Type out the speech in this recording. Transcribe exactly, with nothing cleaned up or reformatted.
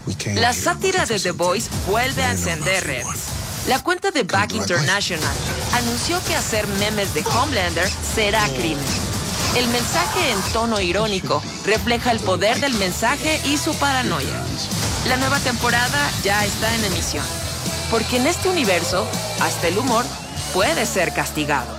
La sátira de The Voice vuelve a encender redes. La cuenta de Back International anunció que hacer memes de Homelander será crimen. El mensaje en tono irónico refleja el poder del mensaje y su paranoia. La nueva temporada ya está en emisión, porque en este universo hasta el humor puede ser castigado.